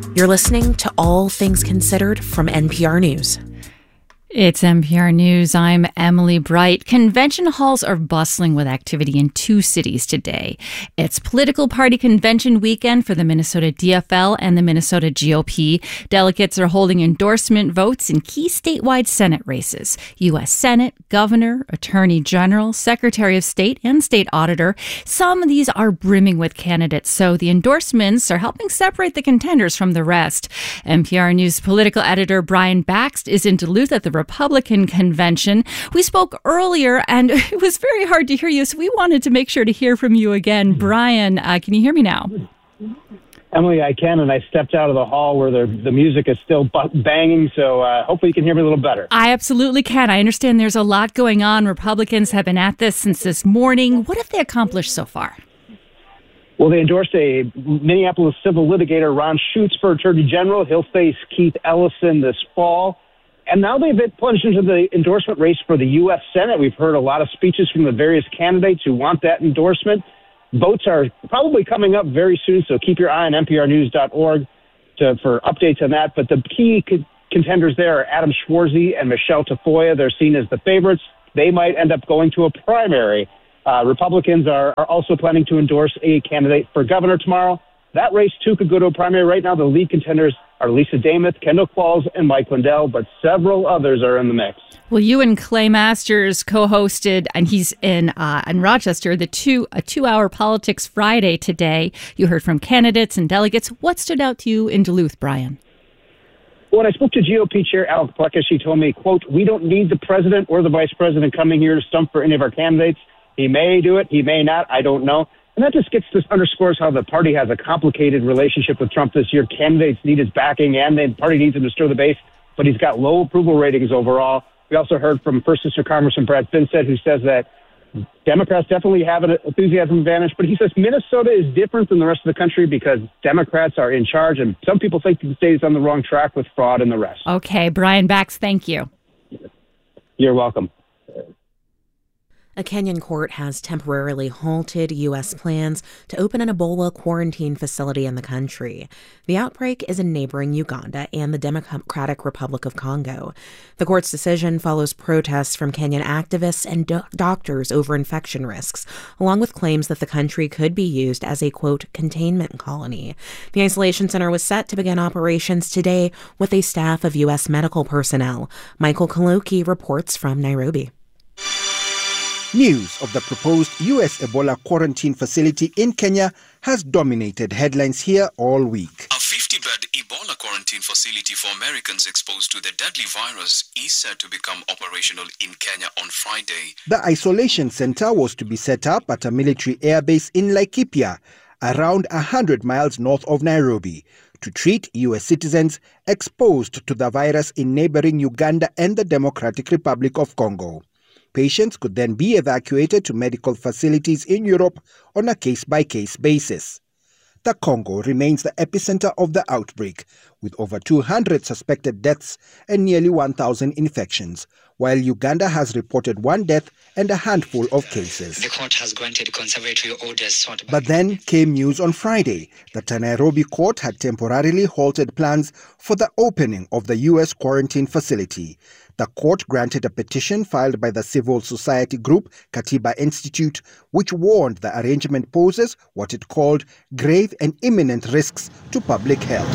You're listening to All Things Considered from NPR News. It's NPR News. I'm Emily Bright. Convention halls are bustling with activity in two cities today. It's political party convention weekend for the Minnesota DFL and the Minnesota GOP. Delegates are holding endorsement votes in key statewide Senate races. U.S. Senate, Governor, Attorney General, Secretary of State, and State Auditor. Some of these are brimming with candidates, so the endorsements are helping separate the contenders from the rest. NPR News political editor Brian Bakst is in Duluth at the Republican convention. We spoke earlier and it was very hard to hear you, so we wanted to make sure to hear from you again. Brian, can you hear me now? Emily, I can, and I stepped out of the hall where the music is still banging, so hopefully you can hear me a little better. I absolutely can. I understand there's a lot going on. Republicans have been at this since this morning. What have they accomplished so far? Well, they endorsed a Minneapolis civil litigator, Ron Schutz, for Attorney General. He'll face Keith Ellison this fall. And now they've been plunged into the endorsement race for the U.S. Senate. We've heard a lot of speeches from the various candidates who want that endorsement. Votes are probably coming up very soon, so keep your eye on nprnews.org for updates on that. But the key contenders there are Adam Schwarzy and Michelle Tafoya. They're seen as the favorites. They might end up going to a primary. Republicans are also planning to endorse a candidate for governor tomorrow. That race, too, could go to a primary. Right now, the lead contenders are Lisa Damuth, Kendall Qualls, and Mike Lindell, but several others are in the mix. Well, you and Clay Masters co-hosted, and he's in Rochester, a 2-hour Politics Friday today. You heard from candidates and delegates. What stood out to you in Duluth, Brian? When I spoke to GOP Chair Alex Plekas, she told me, quote, "We don't need the president or the vice president coming here to stump for any of our candidates. He may do it, he may not, I don't know." And that just underscores how the party has a complicated relationship with Trump this year. Candidates need his backing, and the party needs him to stir the base, but he's got low approval ratings overall. We also heard from First District Congressman Brad Finstead, who says that Democrats definitely have an enthusiasm advantage, but he says Minnesota is different than the rest of the country because Democrats are in charge, and some people think the state is on the wrong track with fraud and the rest. Okay, Brian Bakst, thank you. You're welcome. A Kenyan court has temporarily halted U.S. plans to open an Ebola quarantine facility in the country. The outbreak is in neighboring Uganda and the Democratic Republic of Congo. The court's decision follows protests from Kenyan activists and doctors over infection risks, along with claims that the country could be used as a, quote, containment colony. The isolation center was set to begin operations today with a staff of U.S. medical personnel. Michael Kaloki reports from Nairobi. News of the proposed U.S. Ebola quarantine facility in Kenya has dominated headlines here all week. A 50-bed Ebola quarantine facility for Americans exposed to the deadly virus is set to become operational in Kenya on Friday. The isolation center was to be set up at a military airbase in Laikipia, around 100 miles north of Nairobi, to treat U.S. citizens exposed to the virus in neighboring Uganda and the Democratic Republic of Congo. Patients could then be evacuated to medical facilities in Europe on a case-by-case basis. The Congo remains the epicenter of the outbreak, with over 200 suspected deaths and nearly 1,000 infections, while Uganda has reported one death and a handful of cases. The court has granted conservatory orders. But then came news on Friday that the Nairobi court had temporarily halted plans for the opening of the U.S. quarantine facility. The court granted a petition filed by the civil society group Katiba Institute, which warned the arrangement poses what it called grave and imminent risks to public health.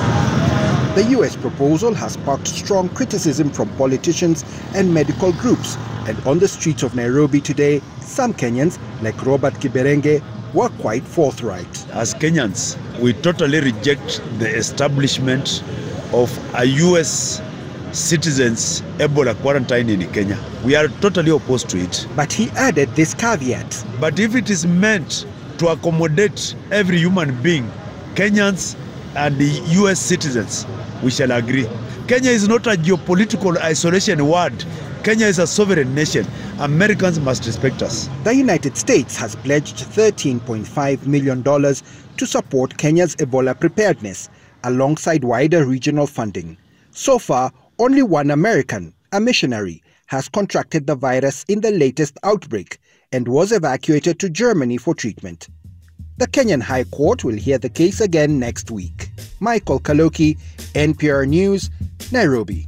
The U.S. proposal has sparked strong criticism from politicians and medical groups, and on the streets of Nairobi today, some Kenyans, like Robert Kiberenge, were quite forthright. As Kenyans, we totally reject the establishment of a U.S. citizens Ebola quarantine in Kenya. We are totally opposed to it. But he added this caveat. But if it is meant to accommodate every human being, Kenyans and the U.S. citizens, we shall agree. Kenya is not a geopolitical isolation ward. Kenya is a sovereign nation. Americans must respect us. The United States has pledged $13.5 million to support Kenya's Ebola preparedness, alongside wider regional funding. So far, only one American, a missionary, has contracted the virus in the latest outbreak and was evacuated to Germany for treatment. The Kenyan High Court will hear the case again next week. Michael Kaloki, NPR News, Nairobi.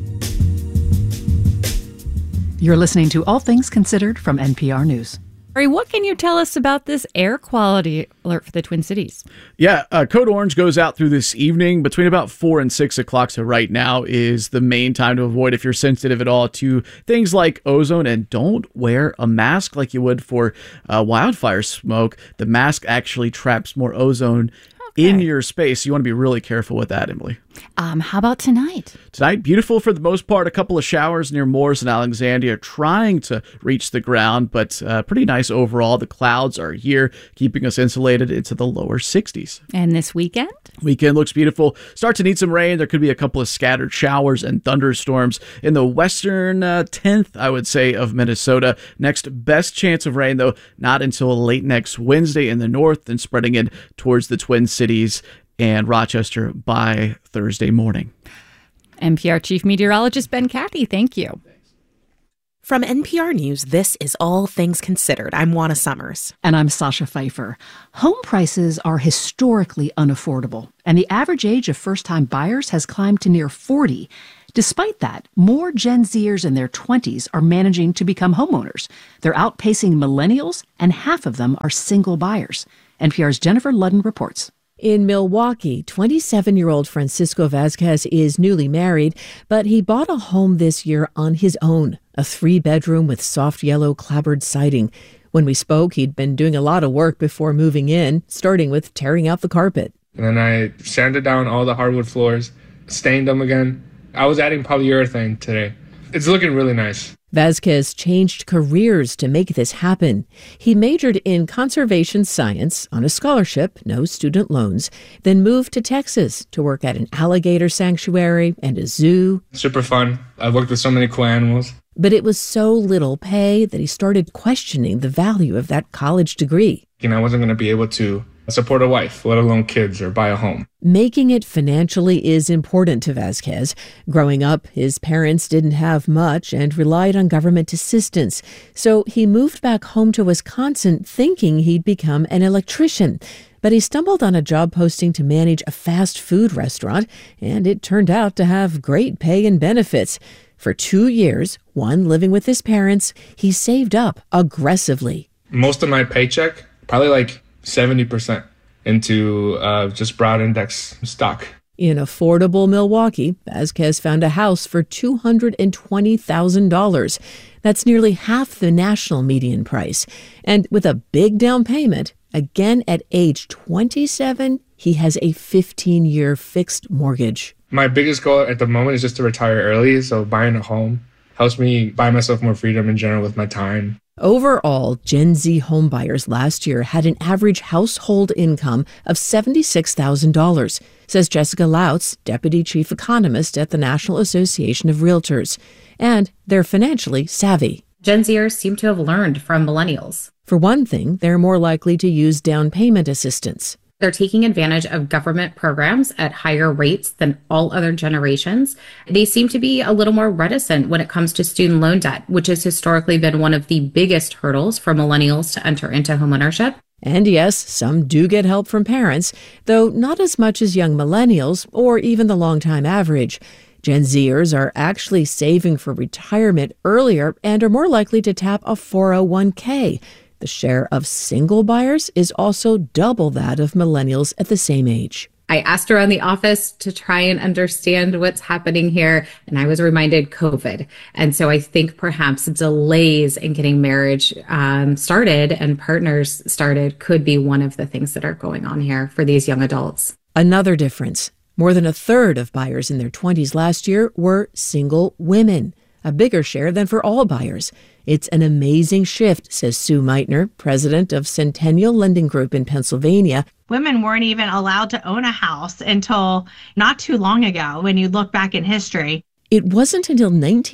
You're listening to All Things Considered from NPR News. What can you tell us about this air quality alert for the Twin Cities? Yeah, Code Orange goes out through this evening. Between about 4 and 6 o'clock, so right now is the main time to avoid if you're sensitive at all to things like ozone. And don't wear a mask like you would for wildfire smoke. The mask actually traps more ozone in your space. You want to be really careful with that, Emily. How about tonight? Tonight, beautiful for the most part. A couple of showers near Morris and Alexandria trying to reach the ground, but pretty nice overall. The clouds are here, keeping us insulated into the lower 60s. And this weekend? Weekend looks beautiful. Start to need some rain. There could be a couple of scattered showers and thunderstorms in the western 10th, I would say, of Minnesota. Next best chance of rain, though, not until late next Wednesday in the north, then spreading in towards the Twin Cities and Rochester by Thursday morning. NPR Chief Meteorologist Ben Cathy, thank you. From NPR News, this is All Things Considered. I'm Juana Summers. And I'm Sasha Pfeiffer. Home prices are historically unaffordable, and the average age of first-time buyers has climbed to near 40. Despite that, more Gen Zers in their 20s are managing to become homeowners. They're outpacing millennials, and half of them are single buyers. NPR's Jennifer Ludden reports. In Milwaukee, 27-year-old Francisco Vasquez is newly married, but he bought a home this year on his own, a 3-bedroom with soft yellow clapboard siding. When we spoke, he'd been doing a lot of work before moving in, starting with tearing out the carpet. And then I sanded down all the hardwood floors, stained them again. I was adding polyurethane today. It's looking really nice. Vasquez changed careers to make this happen. He majored in conservation science on a scholarship, no student loans, then moved to Texas to work at an alligator sanctuary and a zoo. Super fun. I've worked with so many cool animals. But it was so little pay that he started questioning the value of that college degree. I wasn't going to be able to support a wife, let alone kids, or buy a home. Making it financially is important to Vasquez. Growing up, his parents didn't have much and relied on government assistance. So he moved back home to Wisconsin thinking he'd become an electrician. But he stumbled on a job posting to manage a fast food restaurant, and it turned out to have great pay and benefits. For 2 years, one living with his parents, he saved up aggressively. Most of my paycheck, probably like 70% into just broad index stock. In affordable Milwaukee, Vasquez found a house for $220,000. That's nearly half the national median price. And with a big down payment, again at age 27, he has a 15-year fixed mortgage. My biggest goal at the moment is just to retire early, so buying a home helps me buy myself more freedom in general with my time. Overall, Gen Z homebuyers last year had an average household income of $76,000, says Jessica Lautz, deputy chief economist at the National Association of Realtors. And they're financially savvy. Gen Zers seem to have learned from millennials. For one thing, they're more likely to use down payment assistance. They're taking advantage of government programs at higher rates than all other generations. They seem to be a little more reticent when it comes to student loan debt, which has historically been one of the biggest hurdles for millennials to enter into homeownership. And yes, some do get help from parents, though not as much as young millennials or even the long-time average. Gen Zers are actually saving for retirement earlier and are more likely to tap a 401k. The share of single buyers is also double that of millennials at the same age. I asked around the office to try and understand what's happening here, and I was reminded COVID. And so I think perhaps delays in getting marriage started and partners started could be one of the things that are going on here for these young adults. Another difference. More than a third of buyers in their 20s last year were single women, a bigger share than for all buyers. It's an amazing shift, says Sue Meitner, president of Centennial Lending Group in Pennsylvania. Women weren't even allowed to own a house until not too long ago, when you look back in history. It wasn't until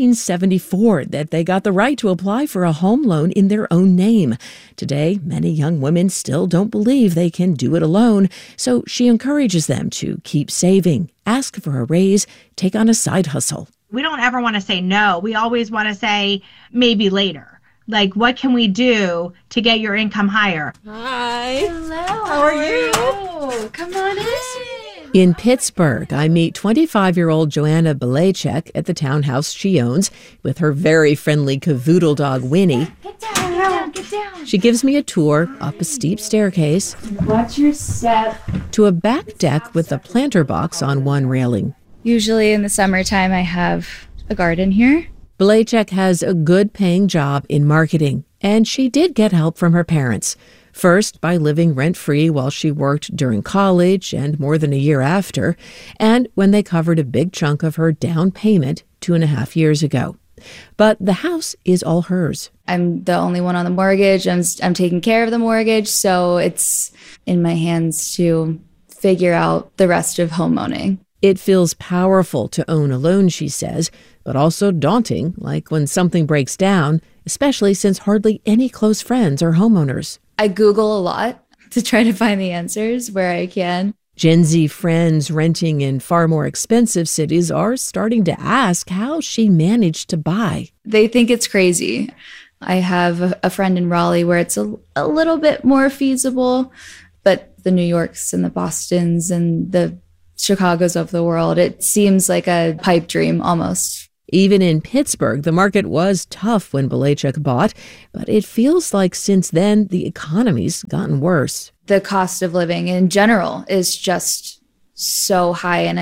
1974 that they got the right to apply for a home loan in their own name. Today, many young women still don't believe they can do it alone, so she encourages them to keep saving, ask for a raise, take on a side hustle. We don't ever want to say no. We always want to say maybe later. Like, what can we do to get your income higher? Hi. Hello. How are you? Come on in. In Pittsburgh, I meet 25-year-old Joanna Belaychek at the townhouse she owns with her very friendly cavoodle dog, Winnie. Get down, get down. She gives me a tour up a steep staircase. Watch your step. To a back deck with a planter box on one railing. Usually in the summertime, I have a garden here. Belaychek has a good-paying job in marketing, and she did get help from her parents. First, by living rent-free while she worked during college and more than a year after, and when they covered a big chunk of her down payment 2.5 years ago. But the house is all hers. I'm the only one on the mortgage. I'm taking care of the mortgage, so it's in my hands to figure out the rest of homeowning. It feels powerful to own alone, she says, but also daunting, like when something breaks down, especially since hardly any close friends are homeowners. I Google a lot to try to find the answers where I can. Gen Z friends renting in far more expensive cities are starting to ask how she managed to buy. They think it's crazy. I have a friend in Raleigh where it's a little bit more feasible, but the New Yorks and the Bostons and the Chicagos of the world, it seems like a pipe dream almost. Even in Pittsburgh, the market was tough when Belaychek bought, but it feels like since then the economy's gotten worse. The cost of living in general is just so high, and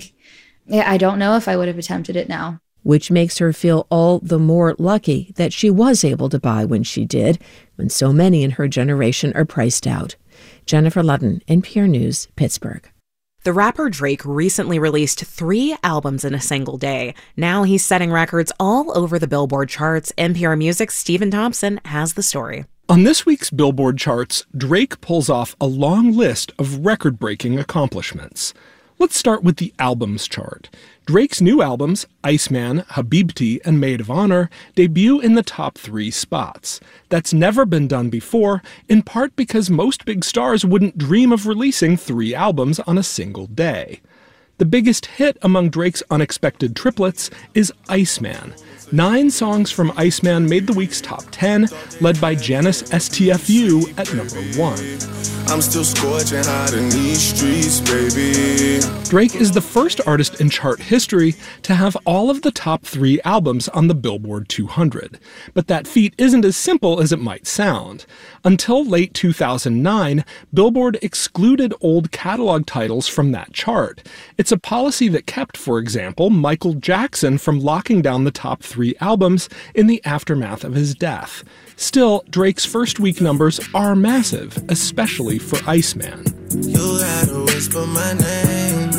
I don't know if I would have attempted it now. Which makes her feel all the more lucky that she was able to buy when she did, when so many in her generation are priced out. Jennifer Ludden, NPR News, Pittsburgh. The rapper Drake recently released 3 albums in a single day. Now he's setting records all over the Billboard charts. NPR Music's Stephen Thompson has the story. On this week's Billboard charts, Drake pulls off a long list of record-breaking accomplishments. Let's start with the albums chart. Drake's new albums, Iceman, Habibti, and Maid of Honor, debut in the top 3 spots. That's never been done before, in part because most big stars wouldn't dream of releasing 3 albums on a single day. The biggest hit among Drake's unexpected triplets is Iceman. 9 songs from Iceman made the week's top 10, led by Janice STFU at number 1. I'm still scorching hot in these streets, baby. Drake is the first artist in chart history to have all of the top 3 albums on the Billboard 200. But that feat isn't as simple as it might sound. Until late 2009, Billboard excluded old catalog titles from that chart. It's a policy that kept, for example, Michael Jackson from locking down the top 3 albums in the aftermath of his death. Still, Drake's first week numbers are massive, especially for Iceman. You had to whisper my name.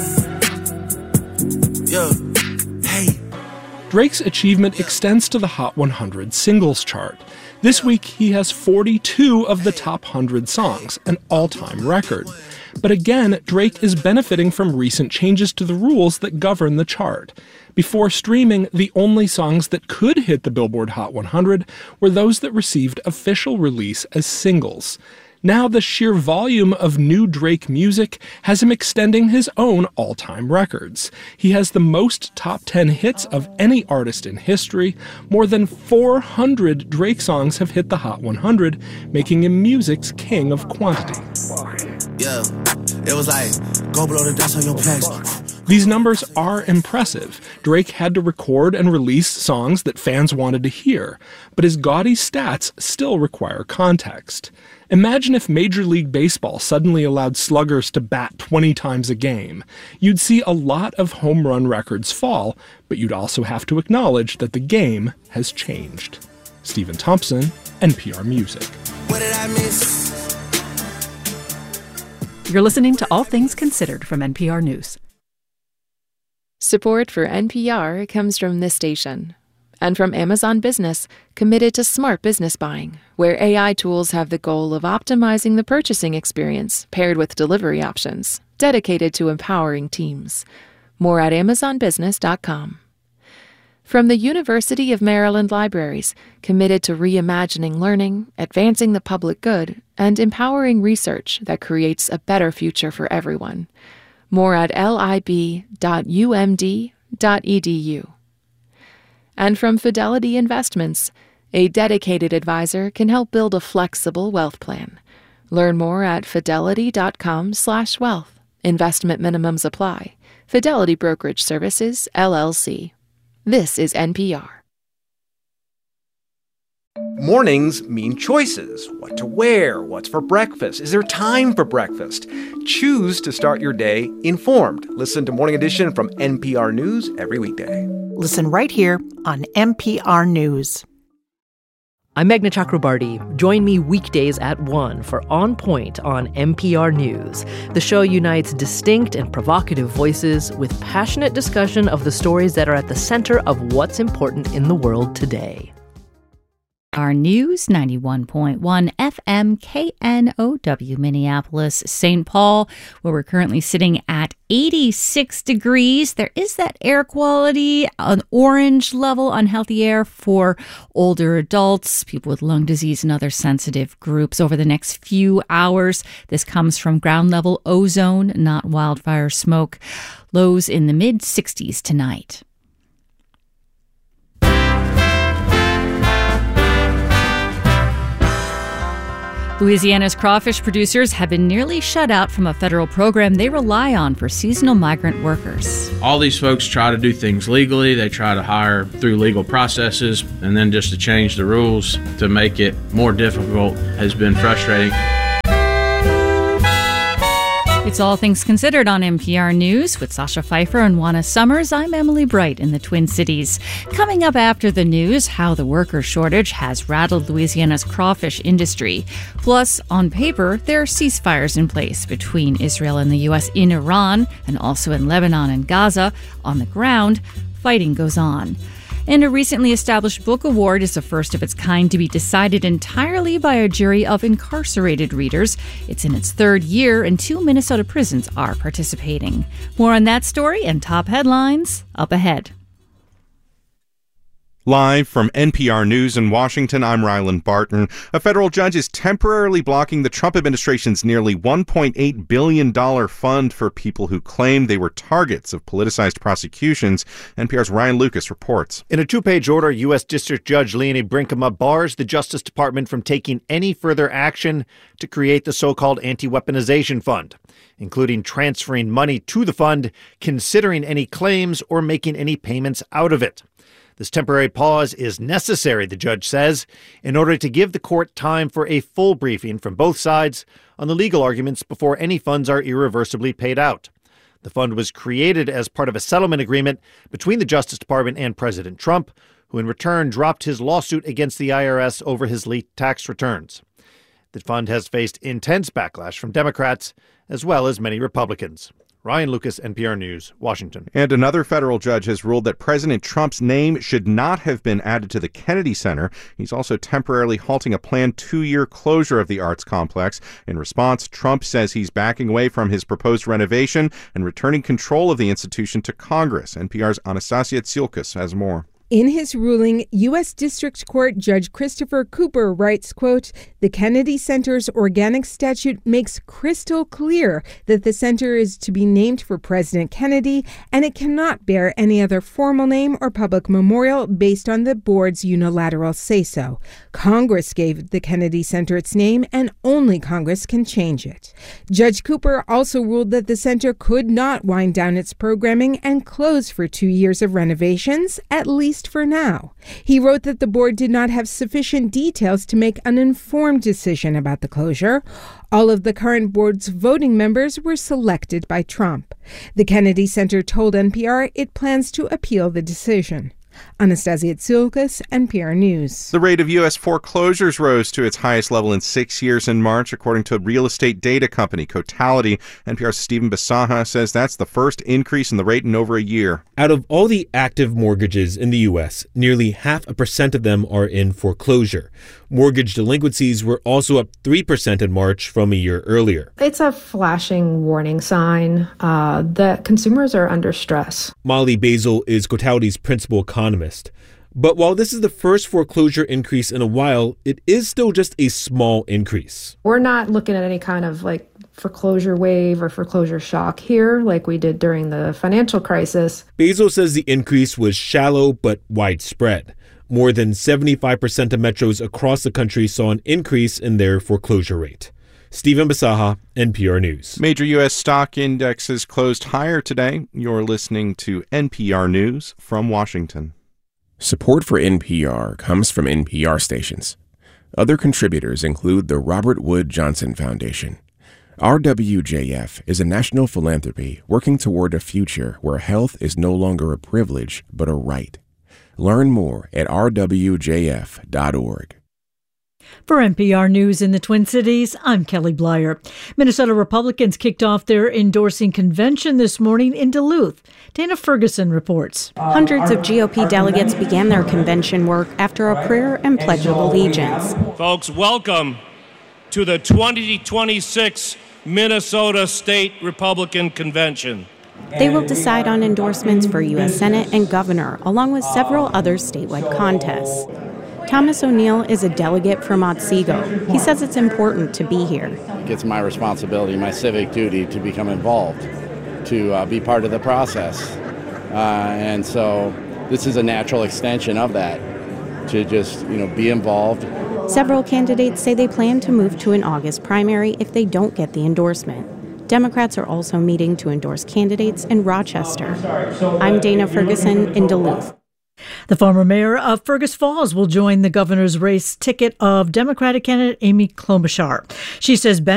Yo, hey. Drake's achievement extends to the Hot 100 singles chart. This week, he has 42 of the top 100 songs, an all-time record. But again, Drake is benefiting from recent changes to the rules that govern the chart. Before streaming, the only songs that could hit the Billboard Hot 100 were those that received official release as singles. Now the sheer volume of new Drake music has him extending his own all-time records. He has the most top 10 hits of any artist in history. More than 400 Drake songs have hit the Hot 100, making him music's king of quantity. Yeah, it was like, go blow the dust on your place. These numbers are impressive. Drake had to record and release songs that fans wanted to hear, but his gaudy stats still require context. Imagine if Major League Baseball suddenly allowed sluggers to bat 20 times a game. You'd see a lot of home run records fall, but you'd also have to acknowledge that the game has changed. Stephen Thompson, NPR Music. What did I miss? You're listening to All Things Considered from NPR News. Support for NPR comes from this station and from Amazon Business, committed to smart business buying, where AI tools have the goal of optimizing the purchasing experience paired with delivery options, dedicated to empowering teams. More at amazonbusiness.com. From the University of Maryland Libraries, committed to reimagining learning, advancing the public good, and empowering research that creates a better future for everyone. More at lib.umd.edu. And from Fidelity Investments, a dedicated advisor can help build a flexible wealth plan. Learn more at fidelity.com/wealth. Investment minimums apply. Fidelity Brokerage Services, LLC. This is NPR. Mornings mean choices. What to wear, what's for breakfast, is there time for breakfast? Choose to start your day informed. Listen to Morning Edition from NPR News every weekday. Listen right here on NPR News. I'm Meghna Chakrabarti. Join me weekdays at 1 for On Point on NPR News. The show unites distinct and provocative voices with passionate discussion of the stories that are at the center of what's important in the world today. Our News 91.1 FM KNOW Minneapolis, St. Paul, where we're currently sitting at 86 degrees. There is that air quality, an orange level, unhealthy air for older adults, people with lung disease, and other sensitive groups over the next few hours. This comes from ground level ozone, not wildfire smoke. Lows in the mid 60s tonight. Louisiana's crawfish producers have been nearly shut out from a federal program they rely on for seasonal migrant workers. All these folks try to do things legally. They try to hire through legal processes, and then just to change the rules to make it more difficult has been frustrating. It's All Things Considered on NPR News with Sasha Pfeiffer and Juana Summers. I'm Emily Bright in the Twin Cities. Coming up after the news, how the worker shortage has rattled Louisiana's crawfish industry. Plus, on paper, there are ceasefires in place between Israel and the U.S. in Iran and also in Lebanon and Gaza. On the ground, fighting goes on. And a recently established book award is the first of its kind to be decided entirely by a jury of incarcerated readers. It's in its third year, and 2 Minnesota prisons are participating. More on that story and top headlines up ahead. Live from NPR News in Washington, I'm Rylan Barton. A federal judge is temporarily blocking the Trump administration's nearly $1.8 billion fund for people who claim they were targets of politicized prosecutions. NPR's Ryan Lucas reports. In a 2-page order, U.S. District Judge Leonie Brinkema bars the Justice Department from taking any further action to create the so-called anti-weaponization fund, including transferring money to the fund, considering any claims, or making any payments out of it. This temporary pause is necessary, the judge says, in order to give the court time for a full briefing from both sides on the legal arguments before any funds are irreversibly paid out. The fund was created as part of a settlement agreement between the Justice Department and President Trump, who in return dropped his lawsuit against the IRS over his leaked tax returns. The fund has faced intense backlash from Democrats as well as many Republicans. Ryan Lucas, NPR News, Washington. And another federal judge has ruled that President Trump's name should not have been added to the Kennedy Center. He's also temporarily halting a planned 2-year closure of the arts complex. In response, Trump says he's backing away from his proposed renovation and returning control of the institution to Congress. NPR's Anastasia Tsiolkas has more. In his ruling, U.S. District Court Judge Christopher Cooper writes, quote, "The Kennedy Center's organic statute makes crystal clear that the center is to be named for President Kennedy, and it cannot bear any other formal name or public memorial based on the board's unilateral say-so. Congress gave the Kennedy Center its name, and only Congress can change it." Judge Cooper also ruled that the center could not wind down its programming and close for 2 years of renovations, at least for now. He wrote that the board did not have sufficient details to make an informed decision about the closure. All of the current board's voting members were selected by Trump. The Kennedy Center told NPR it plans to appeal the decision. Anastasia Tsiolkas, NPR News. The rate of U.S. foreclosures rose to its highest level in 6 years in March, according to real estate data company Cotality. NPR's Stephen Bisaha says that's the first increase in the rate in over a year. Out of all the active mortgages in the U.S., nearly 0.5% of them are in foreclosure. Mortgage delinquencies were also up 3% in March from a year earlier. It's a flashing warning sign that consumers are under stress. Molly Basil is Cotality's principal economist. But while this is the first foreclosure increase in a while, it is still just a small increase. We're not looking at any kind of foreclosure wave or foreclosure shock here like we did during the financial crisis. Basil says the increase was shallow but widespread. More than 75% of metros across the country saw an increase in their foreclosure rate. Stephen Basaha, NPR News. Major U.S. stock indexes closed higher today. You're listening to NPR News from Washington. Support for NPR comes from NPR stations. Other contributors include the Robert Wood Johnson Foundation. RWJF is a national philanthropy working toward a future where health is no longer a privilege, but a right. Learn more at rwjf.org. For NPR News in the Twin Cities, I'm Kelly Blyer. Minnesota Republicans kicked off their endorsing convention this morning in Duluth. Dana Ferguson reports. Hundreds of GOP delegates began their convention work after a prayer and pledge of allegiance. Folks, welcome to the 2026 Minnesota State Republican Convention. They will decide on endorsements for U.S. Senate and governor, along with several other statewide contests. Thomas O'Neill is a delegate from Otsego. He says it's important to be here. It's my responsibility, my civic duty to become involved, to be part of the process. And so this is a natural extension of that, to just, be involved. Several candidates say they plan to move to an August primary if they don't get the endorsement. Democrats are also meeting to endorse candidates in Rochester. I'm Dana Ferguson in Duluth. The former mayor of Fergus Falls will join the governor's race ticket of Democratic candidate Amy Klobuchar. She says